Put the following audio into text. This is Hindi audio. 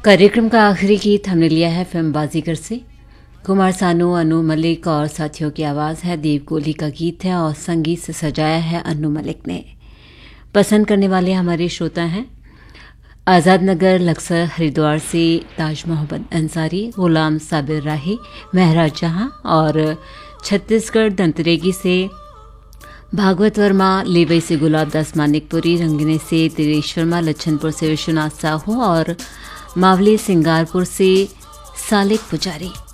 कार्यक्रम का आखिरी गीत हमने लिया है फिल्म बाजीगर से। कुमार सानू, अनु मलिक और साथियों की आवाज़ है। देव कोहली का गीत है और संगीत से सजाया है अनु मलिक ने। पसंद करने वाले हमारे श्रोता हैं आज़ाद नगर लक्सर हरिद्वार से ताज मोहम्मद अंसारी, गुलाम साबिर राही, महराज जहां और छत्तीसगढ़ दंतरेगी से भागवत वर्मा, लेवई से गुलाब दास मानिकपुरी, रंगने से दिनेश शर्मा, लच्छनपुर से विश्वनाथ साहू और मावली सिंगारपुर से सालिक पुजारी।